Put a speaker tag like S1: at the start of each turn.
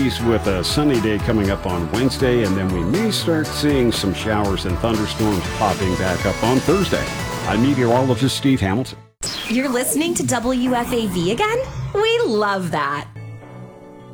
S1: 50s with a sunny day coming up on Wednesday, and then we may start seeing some showers and thunderstorms popping back up on Thursday. I'm meteorologist Steve Hamilton.
S2: You're listening to WFAV again? We love that.